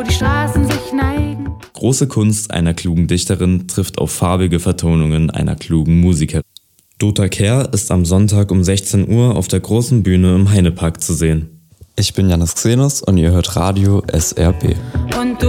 die Straßen sich neigen. Große Kunst einer klugen Dichterin trifft auf farbige Vertonungen einer klugen Musikerin. Dota Kehr ist am Sonntag um 16 Uhr auf der großen Bühne im Heinepark zu sehen. Ich bin Janis Xenos und ihr hört Radio SRB. Und